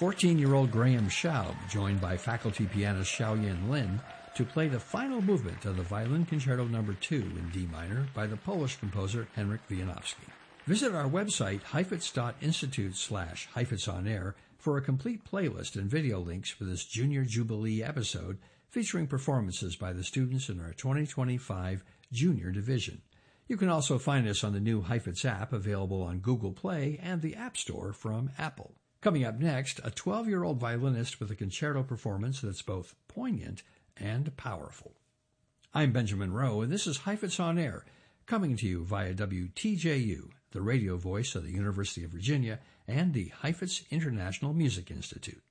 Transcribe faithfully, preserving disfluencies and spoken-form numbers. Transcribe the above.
fourteen-year-old Graham Schaub, joined by faculty pianist Xiaoyan Lin, to play the final movement of the Violin Concerto number two in D minor by the Polish composer Henryk Wieniawski. Visit our website, heifetz.institute slash heifetzonair, for a complete playlist and video links for this Junior Jubilee episode featuring performances by the students in our twenty twenty-five Junior Division. You can also find us on the new Heifetz app available on Google Play and the App Store from Apple. Coming up next, a twelve-year-old violinist with a concerto performance that's both poignant and powerful. I'm Benjamin Rowe, and this is Heifetz on Air, coming to you via W T J U, the radio voice of the University of Virginia and the Heifetz International Music Institute.